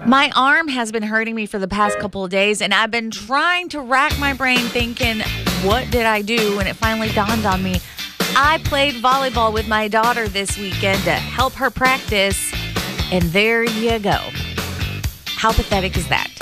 My arm has been hurting me for the past couple of days, and I've been trying to rack my brain thinking, what did I do? And it finally dawned on me. I played volleyball with my daughter this weekend to help her practice, and there you go. How pathetic is that?